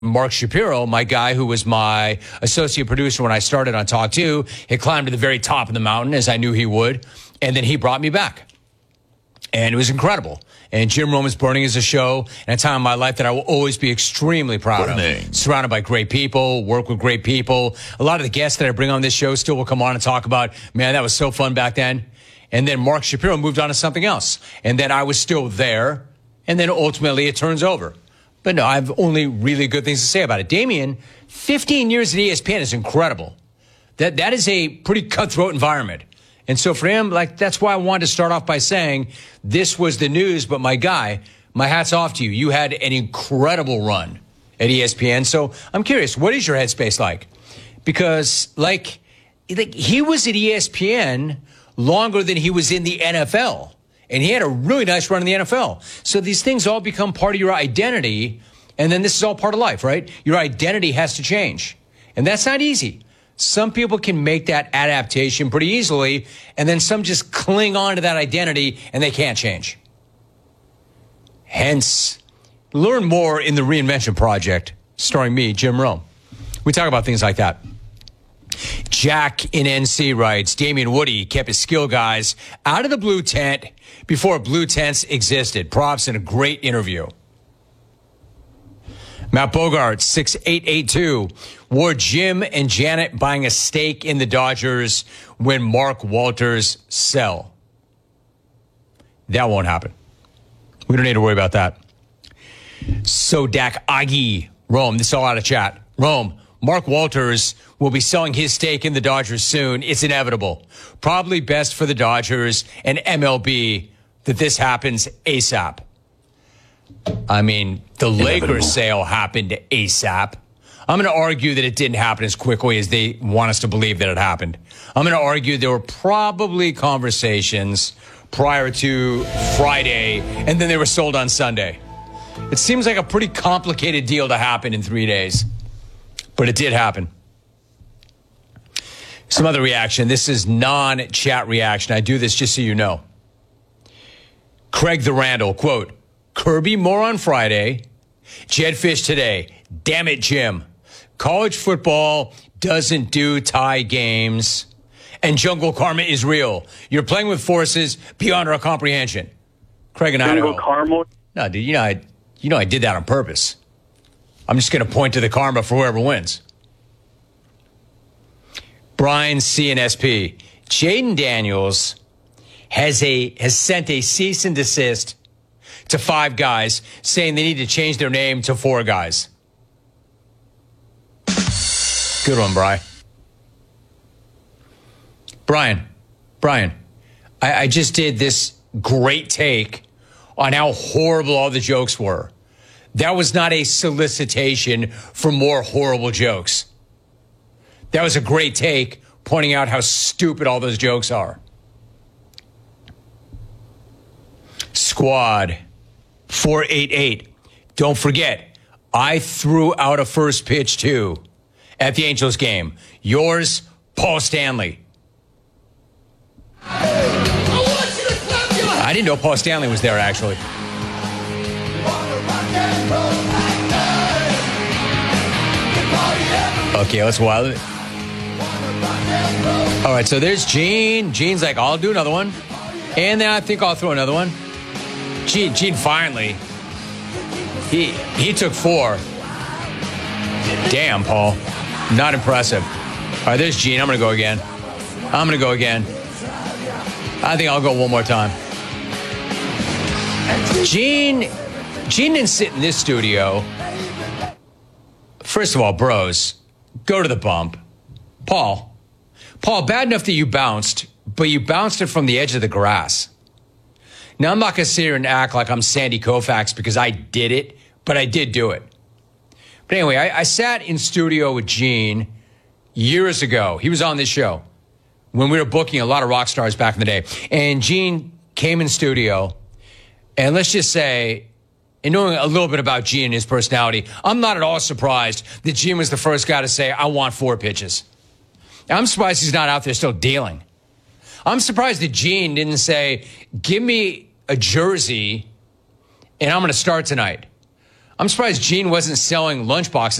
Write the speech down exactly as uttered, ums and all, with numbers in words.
Mark Shapiro, my guy who was my associate producer when I started on Talk two, had climbed to the very top of the mountain, as I knew he would, and then he brought me back. And it was incredible. And Jim Rome is burning as a show and a time in my life that I will always be extremely proud Burning. of. Surrounded by great people, work with great people. A lot of the guests that I bring on this show still will come on and talk about, man, that was so fun back then. And then Mark Shapiro moved on to something else. And then I was still there. And then ultimately it turns over. But no, I have only really good things to say about it. Damien, fifteen years at E S P N is incredible. That That is a pretty cutthroat environment. And so for him, like, that's why I wanted to start off by saying this was the news. But my guy, my hat's off to you. You had an incredible run at E S P N. So I'm curious, what is your headspace like? Because, like, like he was at E S P N longer than he was in the N F L. And he had a really nice run in the N F L. So these things all become part of your identity. And then this is all part of life, right? Your identity has to change. And that's not easy. Some people can make that adaptation pretty easily. And then some just cling on to that identity and they can't change. Hence, learn more in the Reinvention Project, starring me, Jim Rome. We talk about things like that. Jack in N C writes, Damien Woody kept his skill guys out of the blue tent before blue tents existed. Props and a great interview. Matt Bogart, six eight eight two, were Jim and Janet buying a stake in the Dodgers when Mark Walters sell? That won't happen. We don't need to worry about that. Sodak Agi, Rome, this is all out of chat. Rome, Mark Walters will be selling his stake in the Dodgers soon. It's inevitable. Probably best for the Dodgers and M L B that this happens ASAP. I mean, the inevitable. Lakers sale happened ASAP. I'm going to argue that it didn't happen as quickly as they want us to believe that it happened. I'm going to argue there were probably conversations prior to Friday, and then they were sold on Sunday. It seems like a pretty complicated deal to happen in three days. But it did happen. Some other reaction. This is non-chat reaction. I do this just so you know. Craig the Randall, quote, Kirby more on Friday, Jed Fish today. Damn it, Jim. College football doesn't do tie games, and jungle karma is real. You're playing with forces beyond our comprehension. Craig and I Jungle karma? No, dude, you know, I, you know I did that on purpose. I'm just going to point to the karma for whoever wins. Brian C and S P. Jaden Daniels has a has sent a cease and desist to five guys saying they need to change their name to four guys. Good one, Brian. Brian, Brian, I, I just did this great take on how horrible all the jokes were. That was not a solicitation for more horrible jokes. That was a great take pointing out how stupid all those jokes are. Squad four eight eight. Don't forget, I threw out a first pitch too at the Angels game. Yours, Paul Stanley. I didn't know Paul Stanley was there, actually. Okay, let's wild it. All right, so there's Gene. Gene's like, I'll do another one. And then I think I'll throw another one. Gene, Gene finally, he he took four. Damn, Paul. Not impressive. All right, there's Gene. I'm going to go again. I'm going to go again. I think I'll go one more time. Gene, Gene didn't sit in this studio. First of all, bros, go to the bump. Paul, Paul, bad enough that you bounced, but you bounced it from the edge of the grass. Now, I'm not going to sit here and act like I'm Sandy Koufax because I did it, but I did do it. But anyway, I, I sat in studio with Gene years ago. He was on this show when we were booking a lot of rock stars back in the day. And Gene came in studio, and let's just say, and knowing a little bit about Gene and his personality, I'm not at all surprised that Gene was the first guy to say, I want four pitches. I'm surprised he's not out there still dealing. I'm surprised that Gene didn't say, give me a jersey and I'm going to start tonight. I'm surprised Gene wasn't selling lunchboxes